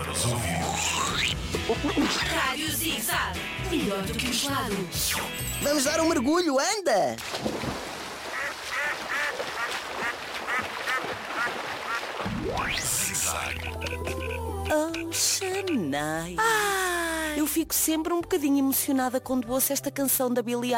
para os ouvidos. Rádio Zig-Zag, melhor do que o gelado. Vamos dar um mergulho, anda! Zig-Zag. Oh, Shania. Eu fico sempre um bocadinho emocionada quando ouço esta canção da Billie